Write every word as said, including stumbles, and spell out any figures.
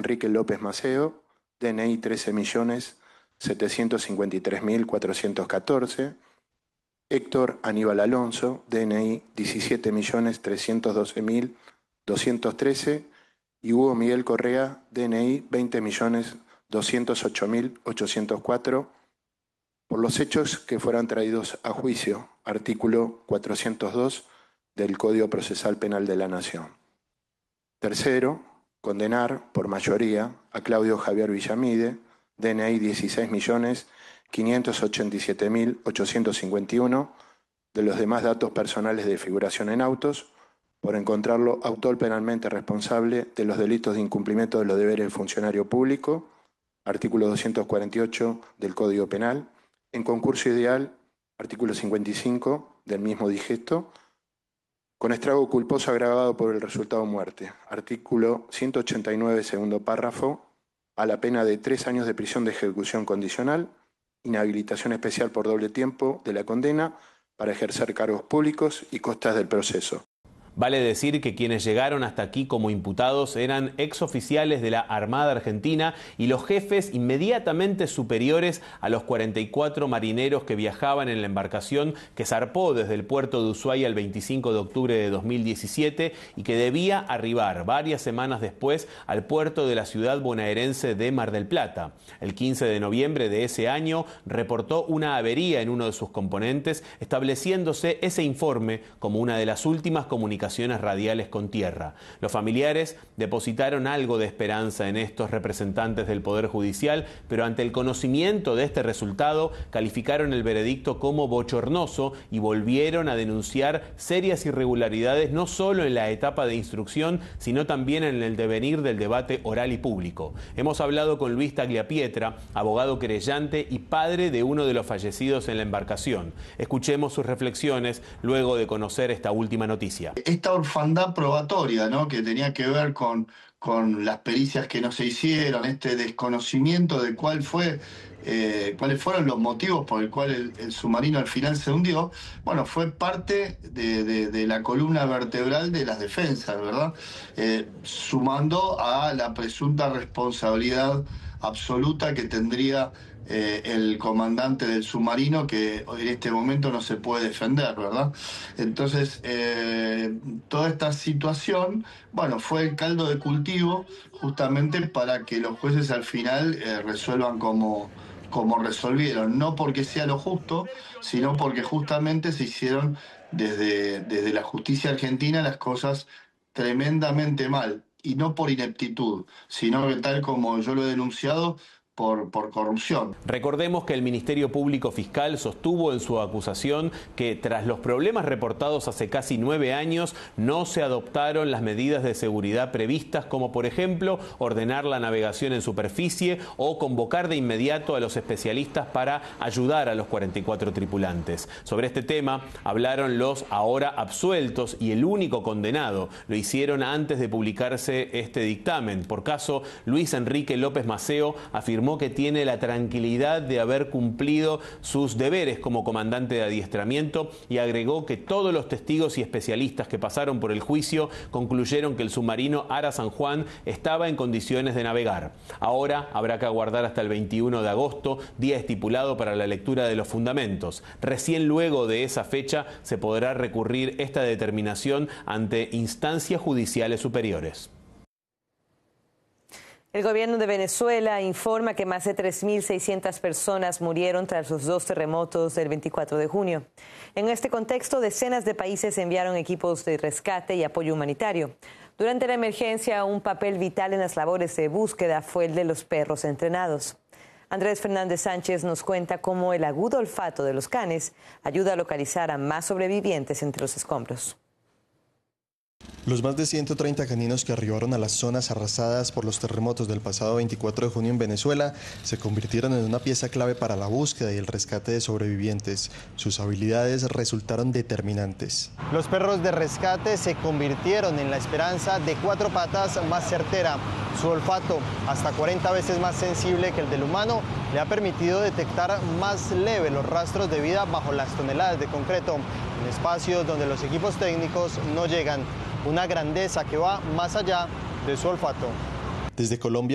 Enrique López Maceo, D N I trece millones setecientos cincuenta y tres mil cuatrocientos catorce, Héctor Aníbal Alonso, D N I diecisiete millones trescientos doce mil doscientos trece y Hugo Miguel Correa, D N I veinte millones doscientos ocho mil ochocientos cuatro, por los hechos que fueran traídos a juicio, artículo cuatrocientos dos del Código Procesal Penal de la Nación. Tercero, condenar por mayoría a Claudio Javier Villamide, D N I dieciséis millones quinientos ochenta y siete mil ochocientos cincuenta y uno, de los demás datos personales de figuración en autos, por encontrarlo autor penalmente responsable de los delitos de incumplimiento de los deberes del funcionario público, artículo doscientos cuarenta y ocho del Código Penal, en concurso ideal, artículo cincuenta y cinco del mismo digesto, con estrago culposo agravado por el resultado muerte, artículo ciento ochenta y nueve, segundo párrafo, a la pena de tres años de prisión de ejecución condicional, inhabilitación especial por doble tiempo de la condena para ejercer cargos públicos y costas del proceso. Vale decir que quienes llegaron hasta aquí como imputados eran exoficiales de la Armada Argentina y los jefes inmediatamente superiores a los cuarenta y cuatro marineros que viajaban en la embarcación que zarpó desde el puerto de Ushuaia el veinticinco de octubre de dos mil diecisiete y que debía arribar varias semanas después al puerto de la ciudad bonaerense de Mar del Plata. El quince de noviembre de ese año reportó una avería en uno de sus componentes, estableciéndose ese informe como una de las últimas comunicaciones radiales con tierra. Los familiares depositaron algo de esperanza en estos representantes del Poder Judicial, pero ante el conocimiento de este resultado calificaron el veredicto como bochornoso y volvieron a denunciar serias irregularidades no solo en la etapa de instrucción, sino también en el devenir del debate oral y público. Hemos hablado con Luis Tagliapietra, abogado querellante y padre de uno de los fallecidos en la embarcación. Escuchemos sus reflexiones luego de conocer esta última noticia. Esta orfandad probatoria, ¿no?, que tenía que ver con, con las pericias que no se hicieron, este desconocimiento de cuál fue, eh, cuáles fueron los motivos por el cual el, el submarino al final se hundió, bueno, fue parte de, de, de la columna vertebral de las defensas, ¿verdad? Eh, sumando a la presunta responsabilidad absoluta que tendría Eh, el comandante del submarino, que en este momento no se puede defender, ¿verdad? Entonces, eh, toda esta situación, bueno, fue el caldo de cultivo justamente para que los jueces al final eh, resuelvan como, como resolvieron, no porque sea lo justo, sino porque justamente se hicieron desde, desde la justicia argentina las cosas tremendamente mal, y no por ineptitud, sino que tal como yo lo he denunciado, Por, por corrupción. Recordemos que el Ministerio Público Fiscal sostuvo en su acusación que tras los problemas reportados hace casi nueve años no se adoptaron las medidas de seguridad previstas, como por ejemplo ordenar la navegación en superficie o convocar de inmediato a los especialistas para ayudar a los cuarenta y cuatro tripulantes. Sobre este tema hablaron los ahora absueltos y el único condenado. Lo hicieron antes de publicarse este dictamen. Por caso, Luis Enrique López Maceo afirmó que tiene la tranquilidad de haber cumplido sus deberes como comandante de adiestramiento y agregó que todos los testigos y especialistas que pasaron por el juicio concluyeron que el submarino Ara San Juan estaba en condiciones de navegar. Ahora habrá que aguardar hasta el veintiuno de agosto, día estipulado para la lectura de los fundamentos. Recién luego de esa fecha se podrá recurrir esta determinación ante instancias judiciales superiores. El gobierno de Venezuela informa que más de tres mil seiscientas personas murieron tras los dos terremotos del veinticuatro de junio. En este contexto, decenas de países enviaron equipos de rescate y apoyo humanitario. Durante la emergencia, un papel vital en las labores de búsqueda fue el de los perros entrenados. Andrés Fernández Sánchez nos cuenta cómo el agudo olfato de los canes ayuda a localizar a más sobrevivientes entre los escombros. Los más de ciento treinta caninos que arribaron a las zonas arrasadas por los terremotos del pasado veinticuatro de junio en Venezuela se convirtieron en una pieza clave para la búsqueda y el rescate de sobrevivientes. Sus habilidades resultaron determinantes. Los perros de rescate se convirtieron en la esperanza de cuatro patas más certera. Su olfato, hasta cuarenta veces más sensible que el del humano, le ha permitido detectar más leve los rastros de vida bajo las toneladas de concreto, en espacios donde los equipos técnicos no llegan. Una grandeza que va más allá de su olfato. Desde Colombia,